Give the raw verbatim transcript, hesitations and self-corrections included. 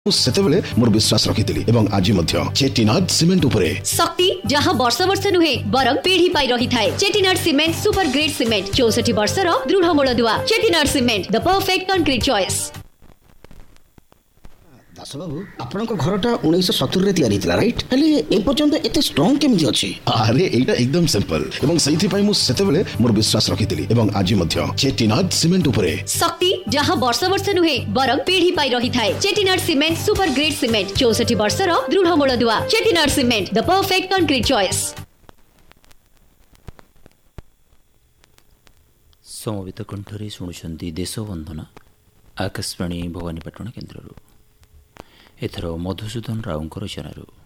ସେତେବେଳେ ମୋର ବିଶ୍ୱାସ ରଖିଥିଲି ଏବଂ ଆଜି ମଧ୍ୟ ଚେଟିନାଟ ସିମେଣ୍ଟ ଉପରେ ଶକ୍ତି ଯାହା ବର୍ଷ ବର୍ଷ ନୁହେଁ ବରଂ ପିଢି ପାଇ ରହିଥାଏ। ଚେଟିନାଟ ସିମେଣ୍ଟ ସୁପର ଗ୍ରେଡ ସିମେଣ୍ଟ ଚଉଷଠି ବର୍ଷର ଦୃଢ ମୂଳଦୁଆ। ଚେଟିନାଟ ସିମେଣ୍ଟ ଦ ପରଫେକ୍ଟ କଂକ୍ରିଟ ଚଏସ୍। ଦାସ ବାବୁ ଆପଣଙ୍କ ଘରଟା ଉଣେଇଶହ ସତୁରି ତିଆରି ହେଇଥିଲା ରାଇଟ୍? ହେଲେ ଏ ପର୍ଯ୍ୟନ୍ତ ଏତେ ଷ୍ଟ୍ରଙ୍ଗ କେମିତି ଅଛି? ଆରେ ଏଇଟା ଏକଦମ ସିମ୍ପଲ ଏବଂ ସେଇଥିପାଇଁ ମୁଁ ସେତେବେଳେ ମୋର ବିଶ୍ୱାସ ରଖିଥିଲି ଏବଂ ଆଜି ମଧ୍ୟ ଚେଟିନାଟ ସିମେଣ୍ଟ ଉପରେ ଶକ୍ତି ଯାହା ବର୍ଷ ବର୍ଷ ନୁହେଁ ବରଂ ପିଢି ପାଇ ରହିଥାଏ। ଚେଟିନାଟ ସିମେଣ୍ଟ ସୁପର ଗ୍ରେଡ ସିମେଣ୍ଟ ଚଉଷଠି ବର୍ଷର ଦୃଢ ମୂଳଦୁଆ। ଚେଟିନାଟ ସିମେଣ୍ଟ ଦ ପରଫେକ୍ଟ କଂକ୍ରିଟ ଚଏସ୍। ସମବେତ କଣ୍ଠରେ ଶୁଣୁଛନ୍ତି ଦେଶ ବନ୍ଦନା ଆକାଶବାଣୀ ଭବାନୀପାଟଣା କେନ୍ଦ୍ରରୁ। ଏଥର ମଧୁସୂଦନ ରାଉଙ୍କ ରଚନାରୁ